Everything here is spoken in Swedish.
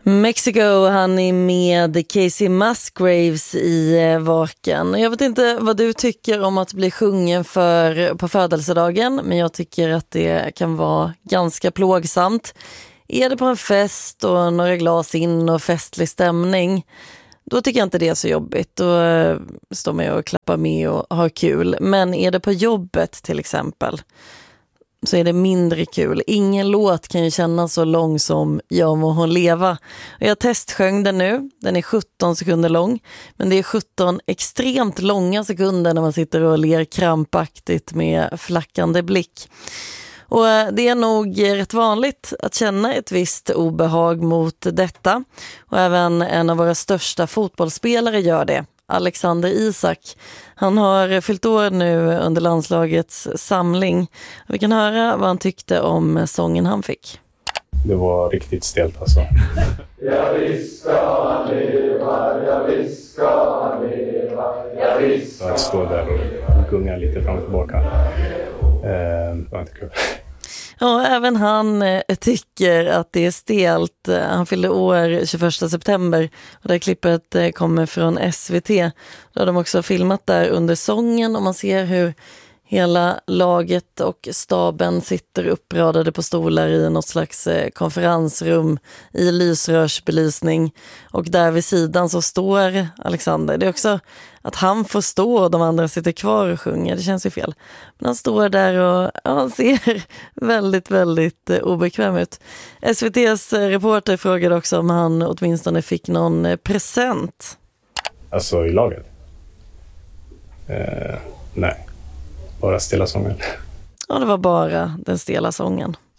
Mexico, han är med Casey Musgraves i Vaken. Jag vet inte vad du tycker om att bli sjungen på födelsedagen, men jag tycker att det kan vara ganska plågsamt. Är det på en fest och några glas in och festlig stämning, då tycker jag inte det är så jobbigt. Då står man och klappar med och har kul. Men är det på jobbet till exempel, så är det mindre kul. Ingen låt kan ju kännas så lång som Jag må hon leva. Och jag testsjöng den nu. Den är 17 sekunder lång. Men det är 17 extremt långa sekunder när man sitter och ler krampaktigt med flackande blick. Och det är nog rätt vanligt att känna ett visst obehag mot detta. Och även en av våra största fotbollsspelare gör det. Alexander Isak. Han har fyllt år nu under landslagets samling. Vi kan höra vad han tyckte om sången han fick. Det var riktigt stelt alltså. Ja visst ska han leva, ja visst ska han leva, ja visst ska han leva. Att stå där och gunga lite fram och tillbaka. Det var inte kul. Ja, även han tycker att det är stelt. Han fyllde år 21 september och det här klippet kommer från SVT. Då har de också filmat där under sången och man ser hur hela laget och staben sitter uppradade på stolar i något slags konferensrum i lysrörsbelysning. Och där vid sidan så står Alexander. Det är också att han får stå och de andra sitter kvar och sjunger. Det känns ju fel. Men han står där och han ser väldigt, väldigt obekväm ut. SVT:s reporter frågade också om han åtminstone fick någon present. Alltså i laget? Nej. Bara stilla sången. Ja, det var bara den stela sången.